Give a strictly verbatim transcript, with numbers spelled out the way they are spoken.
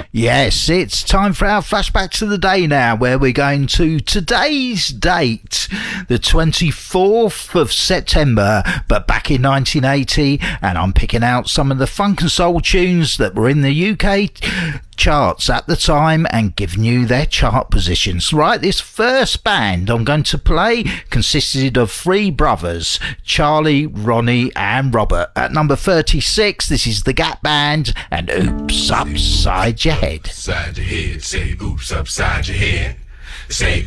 Yes, it's time for our flashback to the day now, where we're going to today's date, the twenty-fourth of September, but back in nineteen eighty, and I'm picking out some of the funk and soul tunes that were in the U K charts at the time and giving you their chart positions. Right, this first band I'm going to play consisted of three brothers, Charlie, Ronnie and Robert. At number thirty-six, this is the Gap Band and Oops Upside Your Head. Upside your head, say oops upside your head. Say